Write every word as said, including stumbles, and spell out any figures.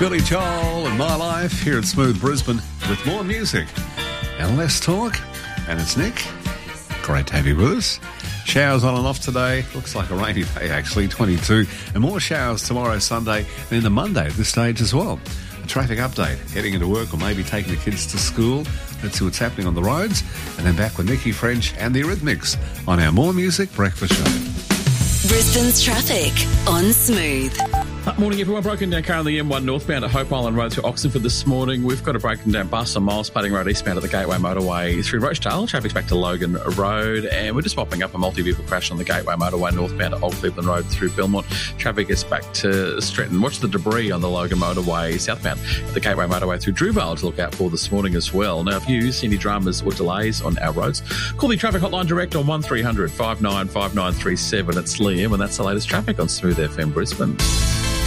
Billy Joel and My Life here at Smooth Brisbane with more music and less talk. And it's Nick. Great to have you with us. Showers on and off today. Looks like a rainy day, actually, twenty-two. And more showers tomorrow, Sunday, and then the Monday at this stage as well. A traffic update, heading into work or maybe taking the kids to school. Let's see what's happening on the roads. And then back with Nikki French and the Eurythmics on our More Music Breakfast Show. Brisbane's traffic on Smooth. Uh, morning, everyone. Broken down car on the M one northbound at Hope Island Road through Oxenford this morning. We've got a broken down bus on Miles Pudding Road eastbound at the Gateway Motorway through Rochdale. Traffic's back to Logan Road. And we're just mopping up a multi-vehicle crash on the Gateway Motorway northbound at Old Cleveland Road through Belmont. Traffic is back to Stretton. Watch the debris on the Logan Motorway southbound at the Gateway Motorway through Drewvale to look out for this morning as well. Now, if you see any dramas or delays on our roads, call the traffic hotline direct on one three hundred five nine five nine three seven. It's Liam, and that's the latest traffic on Smooth F M Brisbane.